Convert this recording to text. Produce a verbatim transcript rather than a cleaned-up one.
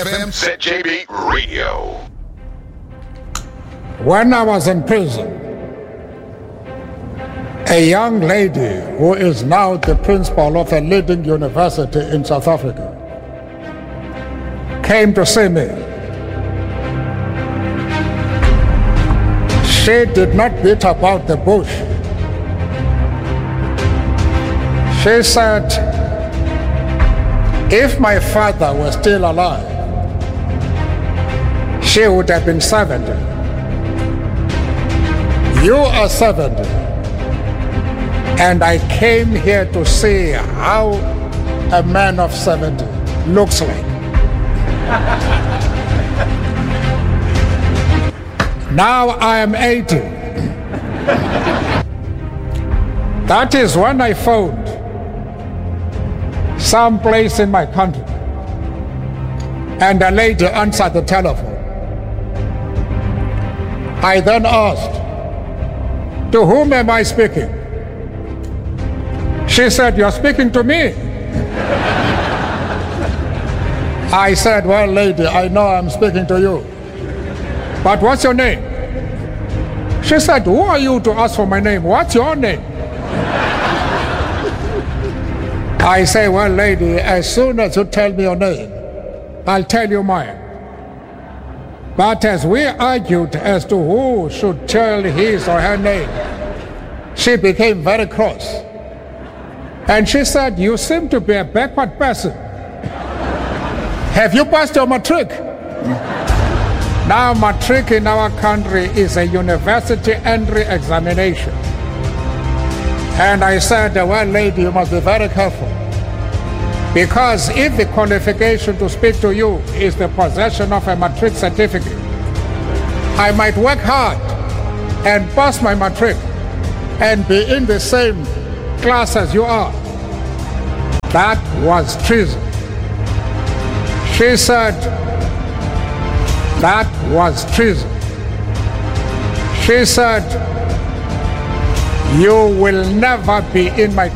F M Z J B Radio. When I was in prison, a young lady who is now the principal of a leading university in South Africa came to see me. She did not beat about the bush. She said, if my father was still alive, she would have been seventy. You are seventy. And I came here to see how a man of seventy looks like. Now I am eighty. That is when I found some place in my country, and a lady answered the telephone. I then asked, to whom am I speaking? She said, you're speaking to me. I said, well, lady, I know I'm speaking to you, but what's your name? She said, who are you to ask for my name? What's your name? I say, well, lady, as soon as you tell me your name, I'll tell you mine. But as we argued as to who should tell his or her name, she became very cross. And she said, you seem to be a backward person. Have you passed your matric? Now, matric in our country is a university entry examination. And I said, well, lady, you must be very careful. Because if the qualification to speak to you is the possession of a matric certificate, I might work hard and pass my matric and be in the same class as you are. That was treason. She said, that was treason. She said, you will never be in my